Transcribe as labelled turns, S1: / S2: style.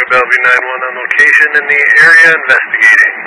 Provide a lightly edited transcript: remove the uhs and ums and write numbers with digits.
S1: Bellevue 911 on location in the area investigating.